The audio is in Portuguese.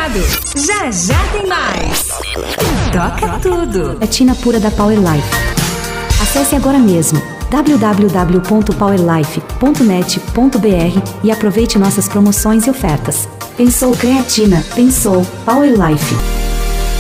ligado? Já já tem mais. Toca tudo. Creatina pura da Power Life. Acesse agora mesmo www.powerlife.net.br e aproveite nossas promoções e ofertas. Pensou creatina, pensou Power Life.